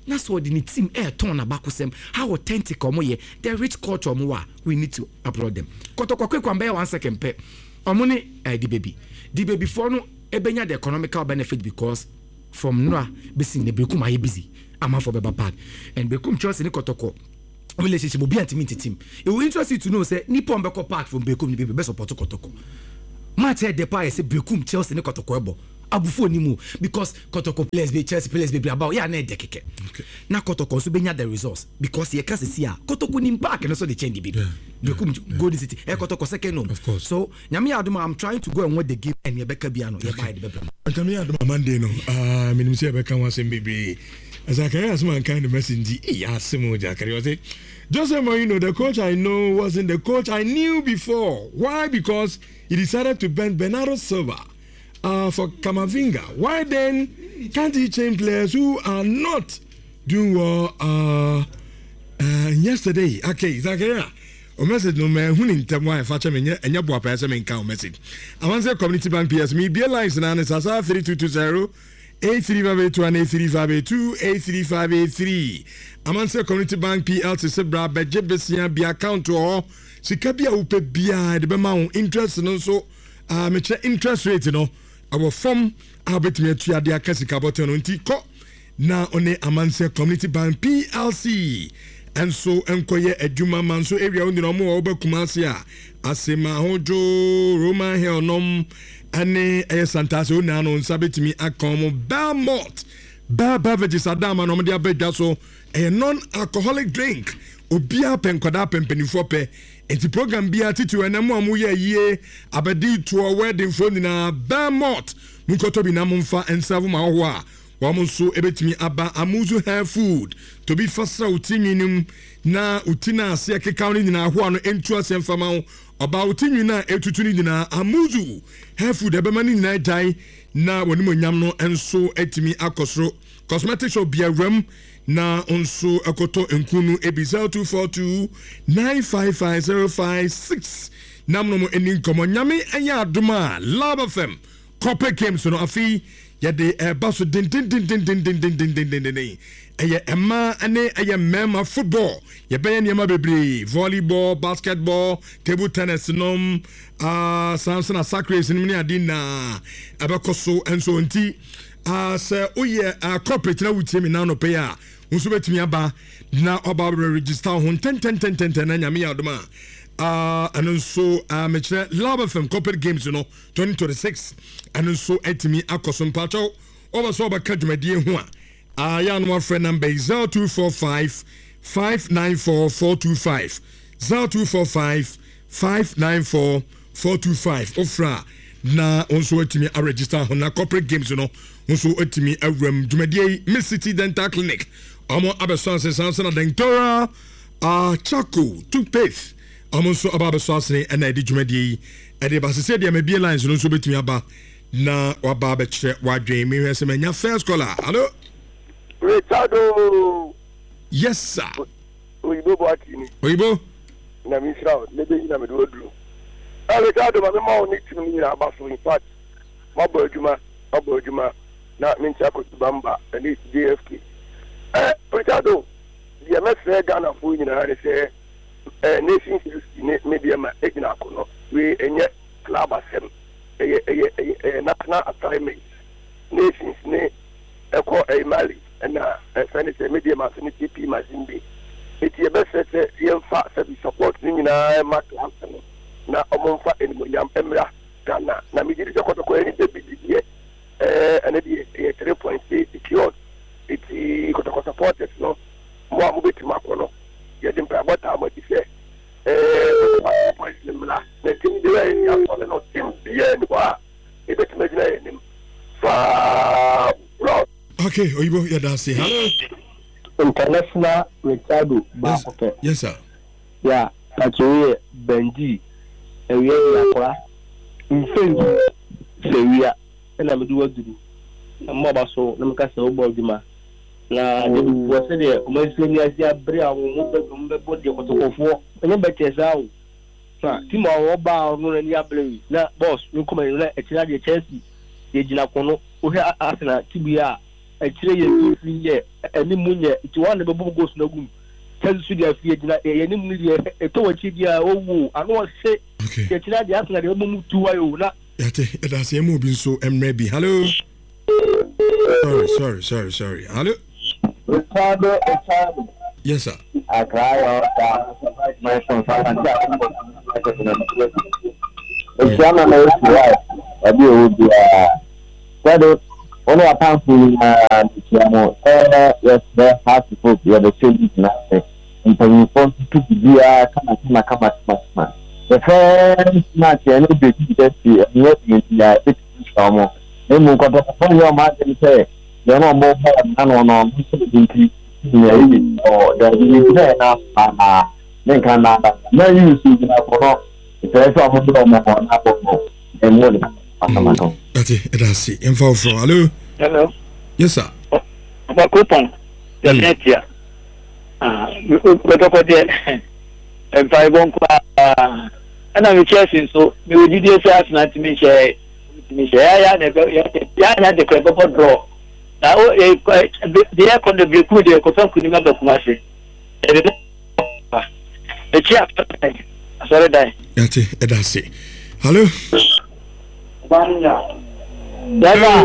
na so the team air turn abakosem how authentic omo ye the rich culture omo wa we need to applaud them kotoko kwekwa mbe one second pe omo ne eh, the baby the baby for no ebenya the economical benefit because from no besi ne bekum aye busy ama for beba bad and bekum Chelsea ne kotoko relationship obi antimi team it will interest you to know say nipo mbeko park from bekum ni baby be support kotoko match head the pie say bekum Chelsea ne kotoko ebo abufu onimu because kotoko players be Chelsea players be about ya na de keke na kotoko so benya the results because ye kase see a kotoko nim back and so they change the baby bekum Golden City e kotoko second home so nyame aduma I'm trying to go and win the game and ye beka bia no ye buy the baby nyame aduma Monday no ah minim se beka wasem baby as I carry as man kind of message ya semo ja carry was it Jose Mourinho, the coach I know wasn't the coach I knew before. Why? Because he decided to ban Bernardo Silva uh, for Camavinga. Why then can't he change players who are not doing well uh, uh, yesterday? Okay, Zakaria. O message no man who in time why facha me enya boa pa me nka o message. I want say Community Bank P S me be lines na na sasa three two two zero eight three five eight two and eight three five eight two eight three five eight three. Amanse Community Bank P L C se bra beje besia bi account o sika bia wo pe bia de be ma wo interest no so ah me che interest rate no our form abetime atua de akasika bote no nti ko na one Amanse Community Bank P L C and so enkoye adwuma man so area wo no mo wo ba kumase a asema hojo Roman Hill nom ane e Santase ona no nsabetimi akomo Belmont Baba beverages adama no de abedwa so a non-alcoholic drink obia penkoda pempenifo pe enti program bia titu enamo amu ye yie abedi to a wedding for na Belmont munkoto bi na mumfa ensavu ma ho a wa mo so ebetimi aba amuzu hair food to be fasa utinwinum na utina ase keka ni na ho ano entu asemfa ma oba utinwi na etutu ni na amuzu hair food ebemani na dai na woni monyam no enso etimi akosro cosmetics obiaram na onso akoto enkunu ebisa two four two nine five five zero five six namno mo enin komo nyame anya adoma Love F M Copper Games no afi ya de baso din din din din din din din din din din eye emma ane eye mema football ye be nyama bebre volleyball basketball table tennis nom ah Samson Asakres ni adina abekoso enso nti ah se oye corporate na wutie mi na no pay a unso betimi aba na oba register ho ten ten ten ten ten na nyame adoma ah and so ah me chere Love F M Corporate Games no twenty twenty-six and so etimi akoso mpacho oba so oba kadwumadie ho a ah ya no friend number zero two four five five nine four four two five zero two four five five nine four four two five ofra na onso etimi a register ho na Corporate Games no onso etimi awram dwumadie Miss City Dental Clinic omo abesanse sanse na dentora ah Chaco toothpaste omo so ababesanse na edi dwumadie e de basese de mabie lines no so betimi aba na waba be kire wadwen me hwese manya first caller hello Richardo. Yes sir Oyibo Boatini. Oyibo Na mi sra lebe ina me do duro. Ah Richardo ma me ma oni tim ni na ba so in fact. Ma bo adwuma, ma bo adwuma na me ntia ko bamba ani J F K. Eh Richardo, dia me se Ghana fu nyina na se eh nation ne media ma egina kono. We enye club asem. Eye eye eye national assignment. Nations ne eko e Mali na fene se media ma se T P Mazimbe. Eti e be se se yemfa se support ni nyina ma class no. Na omomfa enimonyam emra Ghana na mi diri se kotoko eni de bidie eh ene di three point eight secured eti kotoko supporters no mo amu beti makono ye dem pra bota mo ti se eh point limla na tim de we ya so no tim bie ni kwa e beti magina enim fa bro okay Oyibo ya da say hello international Richardo Bakope. Yes sir. Yeah, actually Benji ewie yakwa mfengi sewia na medu waduru na mba so na mka se obo dima na de wo se de o ma se ni asia bre a wo mo be mo be de kotokofo enye bete zawo na timo wo ba no na ni abre na boss no kuma na etira de Chelsea de gina kono o he Arsenal tibia akyire yɛ free yɛ ani mu nyɛ ti one be bo go so na gum tell su dia fie gina yɛ ni mu die eto wachi dia owu ano se yɛ kyira dia asna de mu tu ayo na yate eda se mu bi so emre bi hello sorry sorry sorry sorry hello Ricardo Ricardo yes sir I cry out my phone five and it's one of my wife abi o dia so only a powerful uh Tiamo eh yes there has to put the other thing na in the response to dia kama kama kama kama the first match and be just the yes media it is from emu ko to for your match say they no more na no no so the yeah or the the na ah then can na na use na for it's also a problem na for and more than ati edasi info from hello hello yes sir apa coupon the net ya ah we talk about the and five on ah ana we chasing so me we did this as na me share me share ya na ya na de ko po draw na o the air con the break with the ko fa kuni ma ba kuma se e chia sorry dai ati edasi hello banya daga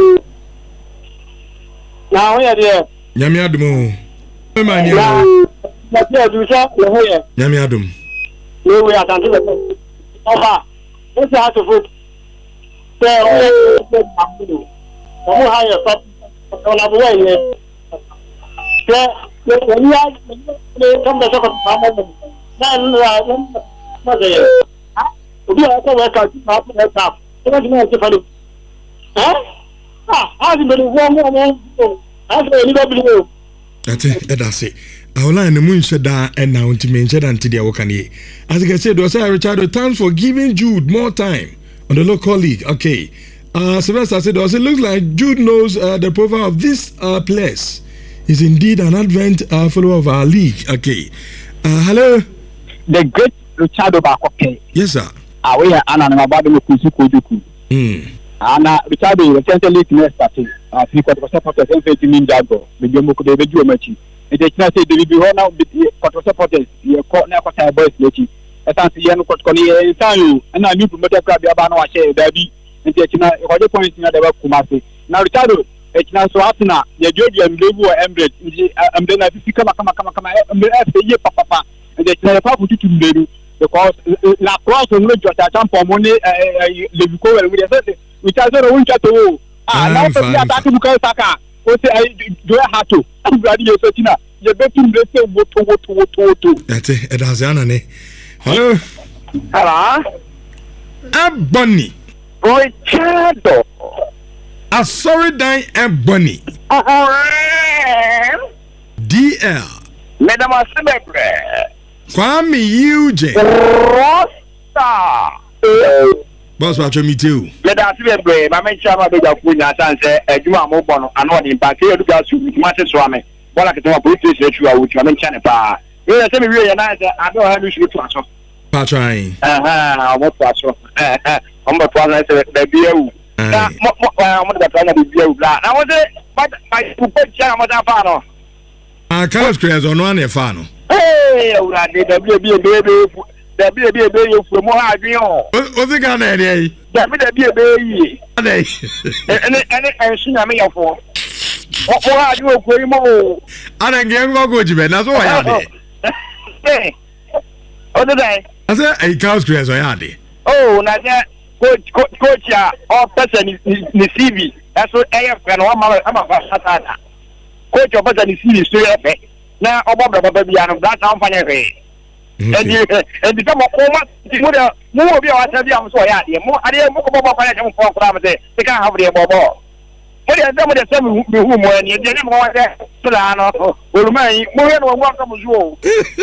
now here there nyame adum o ma ni ya ya du sha le hoye nyame adum we we atante le oba o se ha to foot te o le amudu o mo ha ye so o la bo ye te le ni ya le kam da so ko ma mo na na na de ah o bi a ko we ka ti ma ko ta o ji ma ti fa do eh ah ha di me wo mo mo ati edase awla ne mun sheda and now unti men sheda unti dia wokane as I said was Richard thanks for giving Jude more time on the local league okay uh Sylvester said also it looks like Jude knows uh, the profile of this uh place is indeed an advent uh, follower of our league okay uh hello the great Richard Obakoke yes sir ah we are ana na baba mo kusu koduku mm ana Richard the Central League next starting ah three quarter supporters and fifty min jago be jomo ko de be ju machi e de kina say de bi ho na quarter supporters ye ko na quarter boys lechi e tan se ye no ko ni e tan yo na mi promoter club ya ba na wa share da bi e de kina e ko de point na da ba kuma se na Richard e kina so atna ye jodi am lebu o Emirates ndi am de na fi kama kama kama kama e fe ye papa papa e de kina pa futu mberu because la cross on le jota champion mo ni le bi ko wel we say Richard no won chato ah na so ya ta ku ka saka o se ai do ya hato abadi ye so tina ye betum de se woto woto woto woto ati edaze anane hello hello Ebony Richard asori dan Ebony D L Madam Asebebre Kwame Eugene Rosta boss wa chomi teu le da Asebebre ma me chama be da kunya sanse adwuma mo bɔ no ano ni ba ke edu ga su mi ma se so ame bola ke twa police station twa wuti ma me chane pa e se me wie ya na se ado ha lu shi to aso pa try aha mo to aso eh eh on ba to aso se da biawu na mo mo da twa na biawu bla na mo se ba ba ku ko cha mo da fa no ah Carlos Cruz ono an e fa no eh ura de da bia bia be da bia bia be yo fu mo ha adwen o o ti ga na ere yi da bia bia be yi ade ene ene ensu na me yofo o o ha adwen o ko yi mo ana nge ngo go jibe na so wa ya de eh o de dai ase ai Carlos Cruz o ya de oh na je coach coach ya o person ni ni C V eso eh fe no ma ma fa sata coach o person ni C V so ya fe na obo bra baba bia no that am fanya fe edi edi ka mo ko ma ti mo da mo obi a wata bia mo so ya de mo ade mo ko baba fanya je mo ko kura mo se ti kan ha de bobo mo de da mo de se mi hu mo ni de mo wa de so la no olumai mo ye no mo ka mo zuo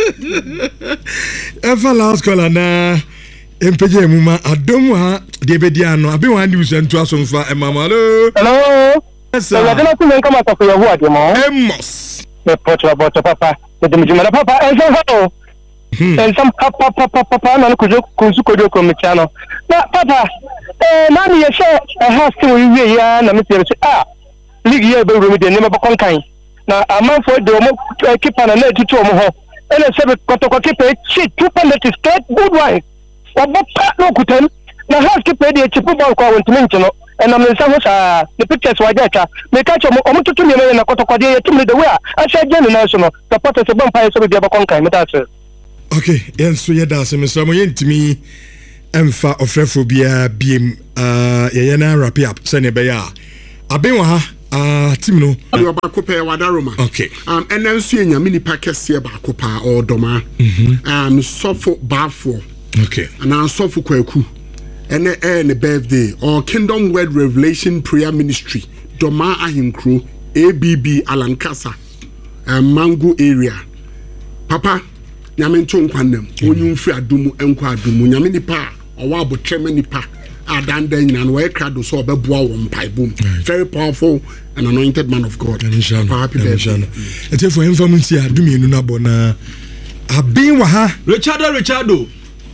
efa last call na empeje mu ma adom ha de be dia no abi wan di usentu asomfa e mamalo hello sir ya dena ku men kama ta ko ya huwa de mo emos me potra bota papa de mi jumala papa en so ho en sam papa papa papa na ku ku su ko do ko mi chano na papa eh na ni ye she e ha stu wi ya na mi tere ah league here be room de nema ba konkan na amanfo de omo keeper na na tutu omo ho ene sebe kotoko keeper chi two penalties straight good one obo pa no kutem na half keeper de chipu ball kwa wontimi nchino and I'm saying sa the pictures wa data me catch omo tutu me na kotoko de yetim de we a asha genu na so no support se bompa so be ba konkan me that's okay yenso yeda se me so mo yentimi emfa ofrefo bia biem uh ye na wrap up se ne be ya aben wa ha ah team no you ba ko pe wadaroma okay um and then so enya mini packets here ba ko pa odoma um sofo bafo okay and an sofo kwaku and eh ne birthday or Kingdom Word Revelation Prayer Ministry doma ahinkro A B B Alankasa um, Mango area papa nyame nto nkwanem onyu mfi adumu enko adumu nyame nipa owa abotrema nipa adanda nyina no e krado so obeboa wo mpaibom very powerful and anointed man of God. Happy birthday. Ete for information adumi enu na bona abin wa ha Richardo Richardo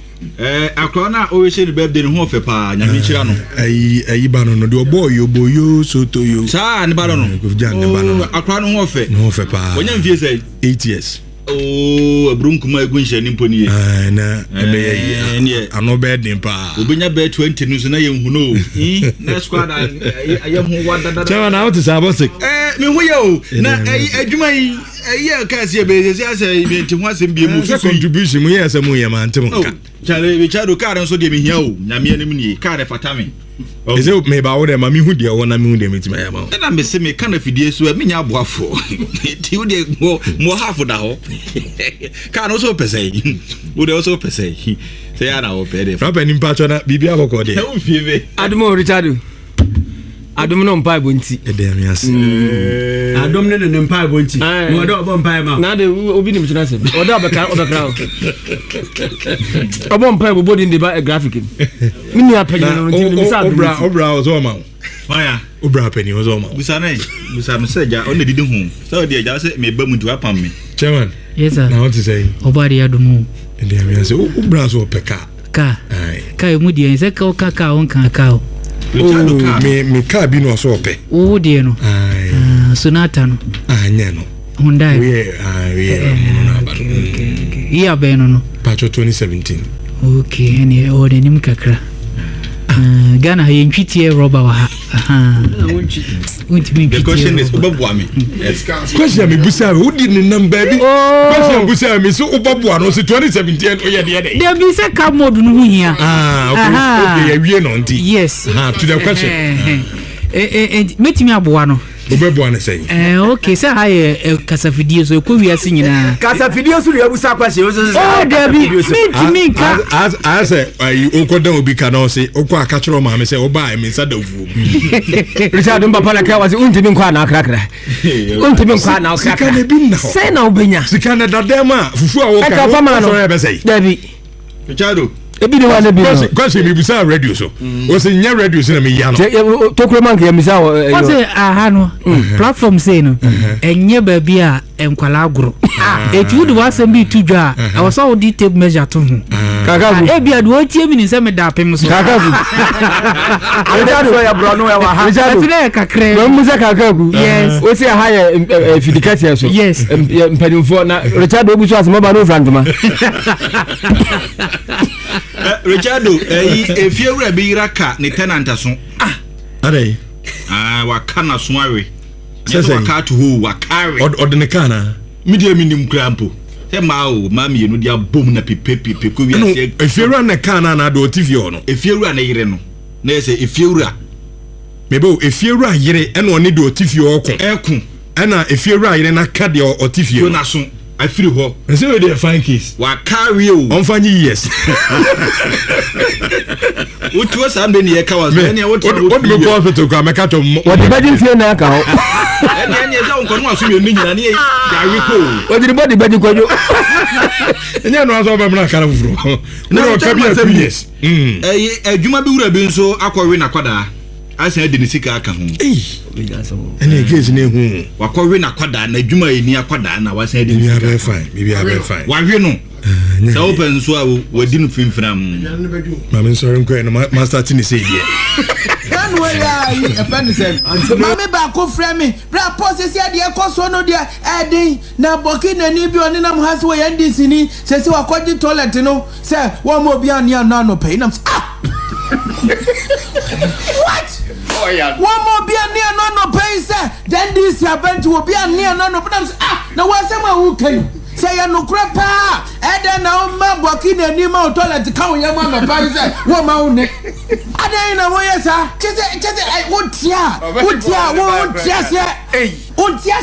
eh akro na o we share birthday no ho fe pa nyame chira no ayi ayi ba no no de obo yo boyo soto yo sa ne ba no ko vja ne ba no akro no ho fe no ho fe pa onya mfie say eight years oh abrunkuma egunhye ni mponi ye ah na ebe ye ano bed ni pa obenya be twenty no so na ye hu no na squad aye hu wadada chawa na out sabo sik eh me hu ye o na adwuma yi aye ka se be se ase bi nti hu asem bi mu so contribution mu ye se mu ye ma ntem ka chale be chado card so de me hia o nyame anim ni card fatame eze me ba wo de ma mi hu de wo na mi hu de me tima ya ma na me se me kana fidie so me nya aboafo ti wo de mo mo half da ho ka no so pese wo de so pese se ya na wo pe de fra pa ni mpa cho na bibia kokko de e wo fie be Adumo Richardo Adom no mpa bonti e de mi ase Adom no no mpa bonti mo do obo mpa ma na de obi ni mchina se odo abeka obekra obo mpa bo body de ba graphic mi ni apenya no nti mi sa obra obra ozo ma waya obra penny ozo ma busa na busa me se ja on didi hu so de ja se me ba mu nti apam me chairman yes sir na what to say obari Adumo e de mi ase obra so peka ka ka mu de se ka ka ka on kan ka oh me me ka bi no so pe o de no ah Sonata no ah nya no Hyundai we ah we no ba iya be no no patcho twenty seventeen okay ni o de nim kakra Ghana ha yentwitie rubber wa ha aha the question is ubabua me yes question me busa who did the number bi question busa me so ubabua no so twenty seventeen o ye de de there be say ka mode no hu hia ah okay okay we no nti yes ah to the question eh eh metimi aboa no ubabua na say eh okay say ha ye kasafidie so ko wiase nyina kasafidie so ya busa question so oh there be metimi ka as as ai okodan obi ka no say okọ akachiro ma me say oba me nsa da vuo Richard Mbapa la ka wase untimi nkwa na akrakra untimi nkwa na akrakra sika na bi na say na obenya sika na dadema fufu a wo ka ka fama no there be Richardo ebi de wa na bi no kwase me bisa radio so o se nya radio so na me ya no tokuro man ke misa o se aha no platform say no enye ba bi a enkwala agro etu de wa sem bi tudwa a wo so di tape measure to hu kaka e bi adu o tie mi ni se me da pem so kaka gu Richardo ya bro no ya wa ha Richardo na kakre no mu se kaka gu yes o se ha ye fidikati so yes mpanimfo na Richardo obu so asema ba no frantuma Richardo eh efiewura bi raka ne tenant aso ah ade ah waka na so awe sese waka to ho wakare od ne kana media minim krampo se ma o ma me no dia bom na pepe pepe ko wi ase efiewura ne kana na do tifio no efiewura ne yire no na ese efiewura mebo efiewura yire ena oni do tifio okun ekun ena efiewura yire na ka de otifio so na so afiri ho nse we dey fine case wakare o on fanyi yes utu sa mbe ni ye ka wa so ene what what me call for to ka me ka to what the body feel na ka ho ene ene za onko no aso me ni nyina ne ya wi ko what the body body ko jo enya no aso ba me na kara fufuro no ka bi two years mm eh adwuma bi wura bi nso akọwe na kwada asa de ni sika aka ho eh ene case ne hu wakọwe na kwada na adwuma ni akwada na wasa de ni abe fine maybe abe fine wawe no sa open so a wadi no finfram ma me sorry nko na ma start ni say die no ya e fa ni sem mama ba ko frɛ me bra pose sia de ko so no de edin na boki na ni bi oni na mo hase wo yandi sini se se wa kwaji toilet no se wo mo bi an ya na no pay na ah what oh yeah one more be near no no pay say then this event will be near no no but ah na wa say ma who can say ya no krepa e den na ma boki na ni ma toilet ka wo ya ma ma pay say wo ma wo ne adan na wo yes ah chese chese ai wo tia wo tia wo tia say eh wo tia